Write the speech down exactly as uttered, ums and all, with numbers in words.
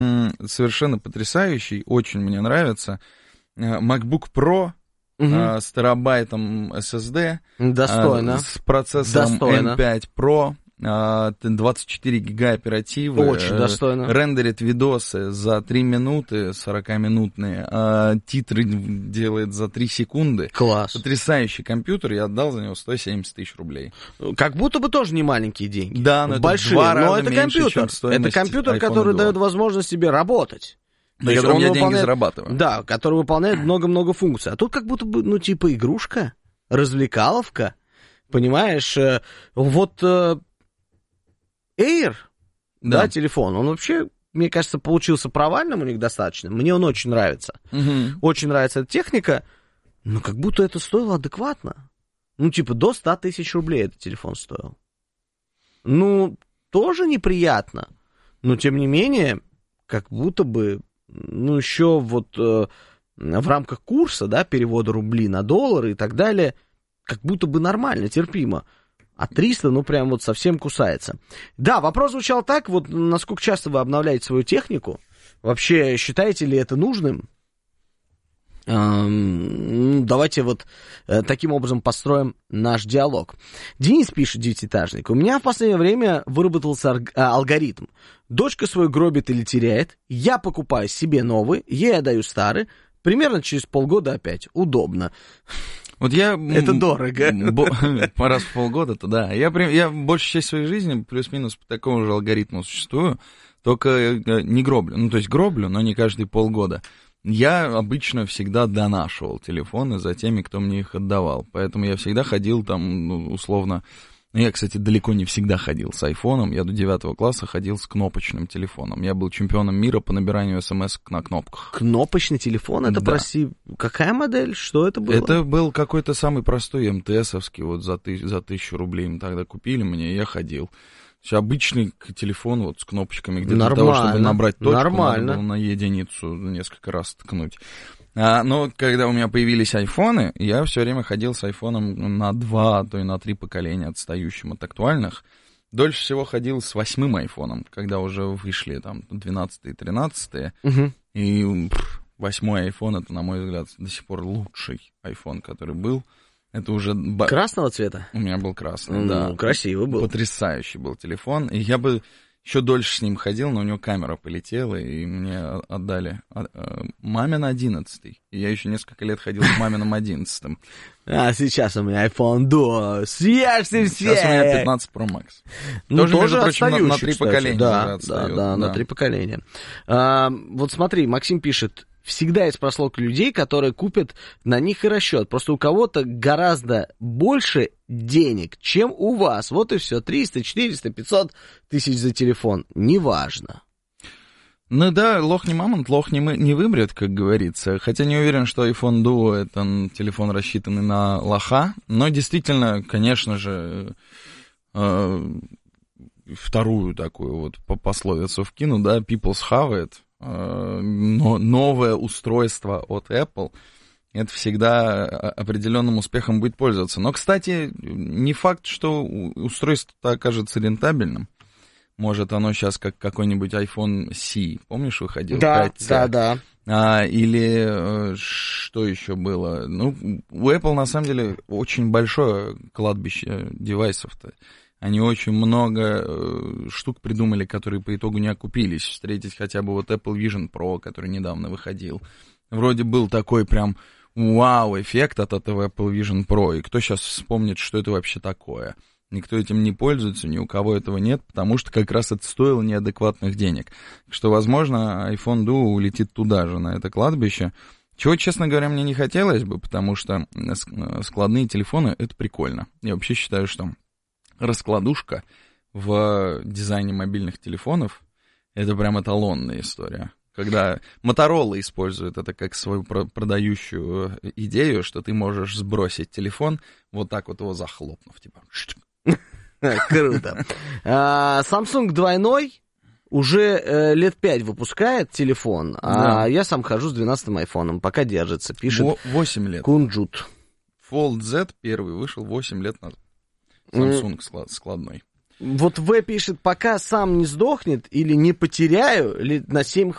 совершенно потрясающий, очень мне нравится. MacBook Pro угу. с терабайтом эс эс ди. Достойно. С процессором Достойно. эм пять Pro. двадцать четыре гига оперативы. Очень достойно. Рендерит видосы за три минуты, сорокаминутные. А титры делает за три секунды. Класс. Потрясающий компьютер. Я отдал за него сто семьдесят тысяч рублей. Как будто бы тоже не маленькие деньги. Да, но большие, это два раза но это меньше, компьютер. чем стоимость Это компьютер, айфон который два. дает возможность себе работать. На котором я деньги зарабатываю. Да, который выполняет много-много функций. А тут как будто бы, ну, типа игрушка, развлекаловка. Понимаешь, вот Air, да. да, телефон, он вообще, мне кажется, получился провальным у них достаточно. Мне он очень нравится. Угу. Очень нравится эта техника, но как будто это стоило адекватно. Ну, типа, до ста тысяч рублей этот телефон стоил. Ну, тоже неприятно. Но, тем не менее, как будто бы, ну, еще вот э, в рамках курса, да, перевода рублей на доллары и так далее, как будто бы нормально, терпимо. А триста, ну, прям вот совсем кусается. Да, вопрос звучал так, вот насколько часто вы обновляете свою технику? Вообще, считаете ли это нужным? Эм, давайте вот э, таким образом построим наш диалог. Денис пишет, девятиэтажник. У меня в последнее время выработался арг- алгоритм. Дочка свой гробит или теряет, я покупаю себе новый, ей отдаю старый, примерно через полгода опять. Удобно. Вот я... Это дорого. Бо- раз в полгода-то, да. Я, я большую часть своей жизни плюс-минус по такому же алгоритму существую, только не гроблю. Ну, то есть гроблю, но не каждые полгода. Я обычно всегда донашивал телефоны за теми, кто мне их отдавал. Поэтому я всегда ходил там, ну, условно... Я, кстати, далеко не всегда ходил с айфоном. Я до девятого класса ходил с кнопочным телефоном. Я был чемпионом мира по набиранию смс на кнопках. Кнопочный телефон? Это, да. Прости, какая модель? Что это было? Это был какой-то самый простой эм тэ эсовский. Вот за, ты, за тысячу рублей им тогда купили мне, и я ходил. Обычный телефон вот с кнопочками, где для того, чтобы набрать точку, нормально. Надо было на единицу несколько раз ткнуть. А, но когда у меня появились айфоны, я все время ходил с айфоном на два, а то и на три поколения отстающим от актуальных. Дольше всего ходил с восьмым айфоном, когда уже вышли там двенадцатый и тринадцатый. Угу. И пфф, восьмой айфон, это, на мой взгляд, до сих пор лучший айфон, который был. Это уже... Красного цвета? У меня был красный, ну, да. Красивый был. Потрясающий был телефон. И я бы еще дольше с ним ходил, но у него камера полетела, и мне отдали мамин одиннадцатый. И я еще несколько лет ходил с маминым одиннадцатым. А сейчас у меня айфон два. Съешься все! Сейчас у меня пятнадцать про макс. Ну, тоже, тоже между прочим, на, на три кстати. поколения. Да, отстает, да, да, да, на три поколения. А, вот смотри, Максим пишет... Всегда есть прослойка людей, которые купят на них и расчет. Просто у кого-то гораздо больше денег, чем у вас. Вот и все. триста, четыреста, пятьсот тысяч за телефон. Неважно. Ну да, лох не мамонт, лох не, мы, не вымрет, как говорится. Хотя не уверен, что iPhone Duo — это телефон, рассчитанный на лоха. Но действительно, конечно же, э, вторую такую вот пословицу вкину, да, people's have it. Но новое устройство от Apple, это всегда определенным успехом будет пользоваться. Но, кстати, не факт, что устройство окажется рентабельным. Может, оно сейчас как какой-нибудь iPhone си, помнишь, выходил? Да, пять си. да, да. А, или что еще было? Ну, у Apple, на самом деле, очень большое кладбище девайсов-то. Они очень много э, штук придумали, которые по итогу не окупились. Встретить хотя бы вот Apple Vision Pro, который недавно выходил. Вроде был такой прям вау-эффект от этого Apple Vision Pro. И кто сейчас вспомнит, что это вообще такое? Никто этим не пользуется, ни у кого этого нет, потому что как раз это стоило неадекватных денег. Что, возможно, iPhone Duo улетит туда же, на это кладбище. Чего, честно говоря, мне не хотелось бы, потому что складные телефоны — это прикольно. Я вообще считаю, что... раскладушка в дизайне мобильных телефонов — это прям эталонная история. Когда Motorola использует это как свою продающую идею, что ты можешь сбросить телефон, вот так вот его захлопнув, типа. Круто. Samsung двойной уже лет пять выпускает телефон, а я сам хожу с двенадцатым айфоном, пока держится, пишет восемь лет. Кунджут. Fold Z первый вышел восемь лет назад. Samsung склад, складной. Вот В пишет, пока сам не сдохнет или не потеряю, или на семь